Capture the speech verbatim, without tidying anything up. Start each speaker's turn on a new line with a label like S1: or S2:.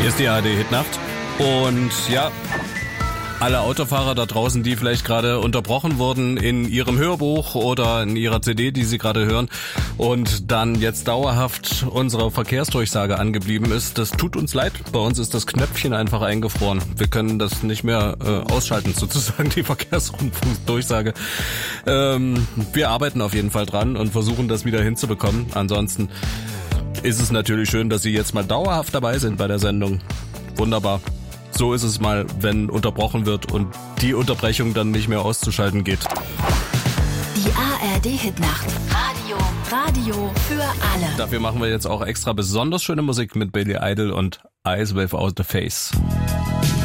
S1: Hier ist die A R D-Hitnacht. Und ja, alle Autofahrer da draußen, die vielleicht gerade unterbrochen wurden in ihrem Hörbuch oder in ihrer C D, die sie gerade hören und dann jetzt dauerhaft unsere Verkehrsdurchsage angeblieben ist, das tut uns leid. Bei uns ist das Knöpfchen einfach eingefroren. Wir können das nicht mehr äh, ausschalten, sozusagen, die Verkehrsrundfunkdurchsage. Ähm, wir arbeiten auf jeden Fall dran und versuchen das wieder hinzubekommen. Ansonsten ist es natürlich schön, dass Sie jetzt mal dauerhaft dabei sind bei der Sendung. Wunderbar. So ist es mal, wenn unterbrochen wird und die Unterbrechung dann nicht mehr auszuschalten geht.
S2: Die A R D-Hitnacht. Radio. Radio für alle.
S1: Dafür machen wir jetzt auch extra besonders schöne Musik mit Billy Idol und Eyes Without a Face.